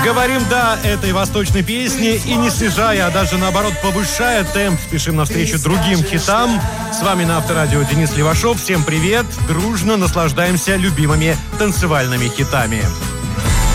Говорим «да» этой восточной песне и не снижая, а даже наоборот повышая темп, спешим навстречу другим хитам. С вами на Авторадио Денис Левашов. Всем привет! Дружно наслаждаемся любимыми танцевальными хитами.